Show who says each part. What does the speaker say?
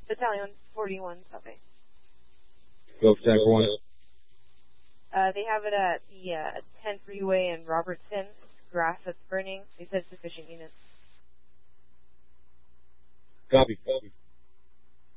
Speaker 1: Battalion 41, copy.
Speaker 2: Go for Tanker 1.
Speaker 1: They have it at the 10 freeway in Robertson. Grass that's burning. They said sufficient units.
Speaker 2: Copy.